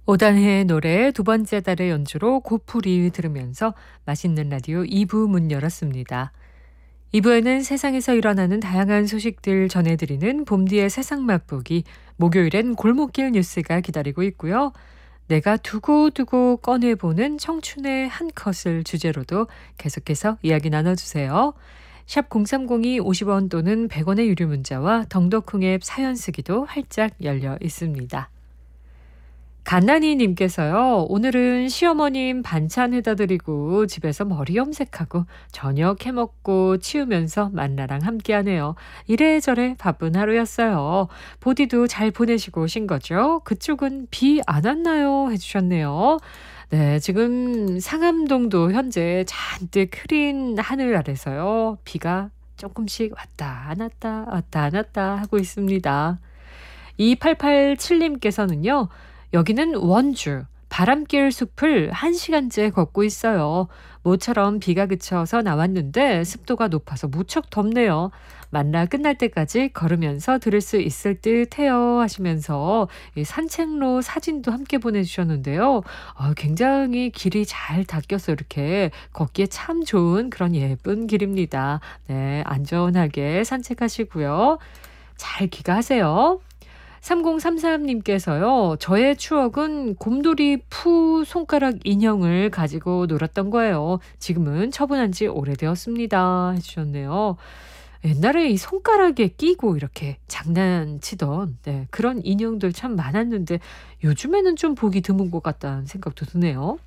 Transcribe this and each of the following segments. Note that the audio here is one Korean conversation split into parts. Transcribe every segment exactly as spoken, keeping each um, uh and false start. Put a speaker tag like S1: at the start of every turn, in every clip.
S1: 오단혜의 노래 두 번째 달의 연주로 고풀이 들으면서 맛있는 라디오 이 부 문 열었습니다. 이 부에는 세상에서 일어나는 다양한 소식들 전해드리는 봄뒤의 세상 맛보기, 목요일엔 골목길 뉴스가 기다리고 있고요. 내가 두고두고 꺼내보는 청춘의 한 컷을 주제로도 계속해서 이야기 나눠주세요. 샵 공삼공이 오십 원 또는 백 원의 유료 문자와 덩덕콩 앱 사연 쓰기도 활짝 열려 있습니다. 갓나니님께서요. 오늘은 시어머님 반찬 해다 드리고 집에서 머리 염색하고 저녁 해먹고 치우면서 만나랑 함께하네요. 이래저래 바쁜 하루였어요. 보디도 잘 보내시고 오신 거죠? 그쪽은 비 안 왔나요? 해주셨네요. 네, 지금 상암동도 현재 잔뜩 흐린 하늘 아래서요. 비가 조금씩 왔다 안 왔다 왔다 안 왔다 하고 있습니다. 이팔팔칠님께서는요. 여기는 원주, 바람길 숲을 한 시간째 걷고 있어요. 모처럼 비가 그쳐서 나왔는데 습도가 높아서 무척 덥네요. 만나 끝날 때까지 걸으면서 들을 수 있을 듯 해요 하시면서 이 산책로 사진도 함께 보내주셨는데요. 어, 굉장히 길이 잘 닦여서 이렇게 걷기에 참 좋은 그런 예쁜 길입니다. 네, 안전하게 산책하시고요. 잘 귀가하세요. 삼공삼삼님께서요. 저의 추억은 곰돌이 푸 손가락 인형을 가지고 놀았던 거예요. 지금은 처분한 지 오래되었습니다. 해주셨네요. 옛날에 이 손가락에 끼고 이렇게 장난치던 네, 그런 인형들 참 많았는데 요즘에는 좀 보기 드문 것 같다는 생각도 드네요.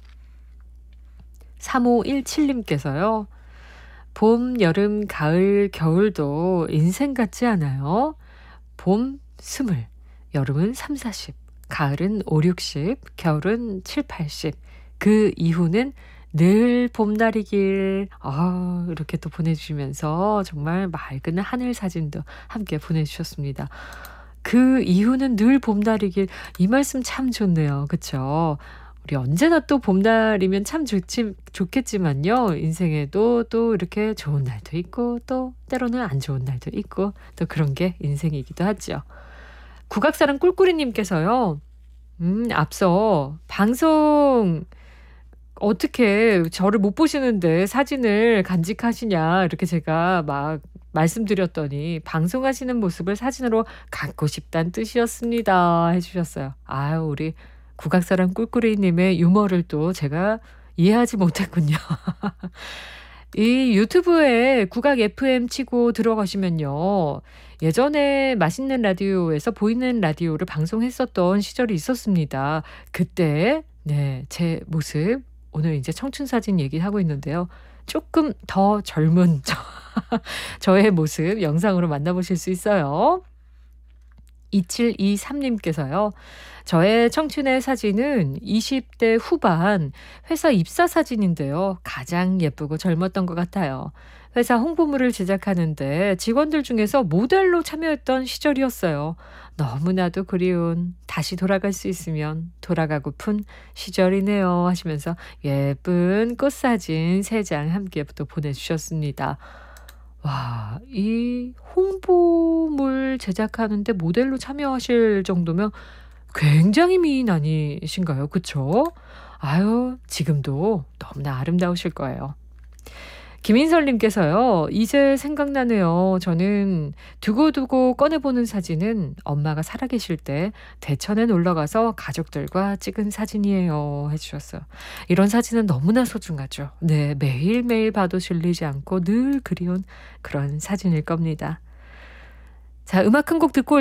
S1: 삼오일칠님께서요. 봄, 여름, 가을, 겨울도 인생 같지 않아요? 봄 스물, 여름은 삼사십, 가을은 오육십, 겨울은 칠팔십, 그 이후는 늘 봄날이길. 아, 이렇게 또 보내주시면서 정말 맑은 하늘 사진도 함께 보내주셨습니다. 그 이후는 늘 봄날이길. 이 말씀 참 좋네요. 그쵸? 우리 언제나 또 봄날이면 참 좋지, 좋겠지만요. 인생에도 또 이렇게 좋은 날도 있고 또 때로는 안 좋은 날도 있고 또 그런 게 인생이기도 하죠. 국악사랑 꿀꿀이님께서요. 음, 앞서 방송 어떻게 저를 못 보시는데 사진을 간직하시냐 이렇게 제가 막 말씀드렸더니 방송하시는 모습을 사진으로 갖고 싶다는 뜻이었습니다 해주셨어요. 아유, 우리 국악사랑 꿀꿀이님의 유머를 또 제가 이해하지 못했군요. 이 유튜브에 국악 에프엠 치고 들어가시면요. 예전에 맛있는 라디오에서 보이는 라디오를 방송했었던 시절이 있었습니다. 그때 네, 제 모습 오늘 이제 청춘 사진 얘기하고 있는데요. 조금 더 젊은 저, 저의 모습 영상으로 만나보실 수 있어요. 이칠이삼님께서요. 저의 청춘의 사진은 이십 대 후반 회사 입사 사진인데요. 가장 예쁘고 젊었던 것 같아요. 회사 홍보물을 제작하는데 직원들 중에서 모델로 참여했던 시절이었어요. 너무나도 그리운 다시 돌아갈 수 있으면 돌아가고픈 시절이네요 하시면서 예쁜 꽃사진 세 장 함께 또 보내주셨습니다. 와, 이 홍보물 제작하는데 모델로 참여하실 정도면 굉장히 미인 아니신가요? 그쵸? 아유, 지금도 너무나 아름다우실 거예요. 김인설님께서요. 이제 생각나네요. 저는 두고두고 꺼내보는 사진은 엄마가 살아계실 때 대천에 놀러가서 가족들과 찍은 사진이에요 해주셨어요. 이런 사진은 너무나 소중하죠. 네, 매일매일 봐도 질리지 않고 늘 그리운 그런 사진일 겁니다. 자, 음악 한 곡 듣고